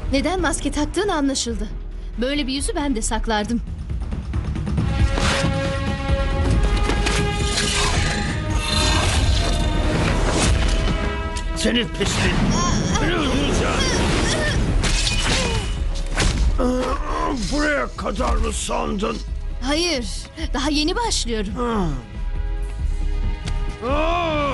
Neden maske taktığın anlaşıldı. Böyle bir yüzü ben de saklardım. Senin pislik. Beni öldüreceğim. Buraya kadar mı sandın? Hayır, daha yeni başlıyorum. Ah!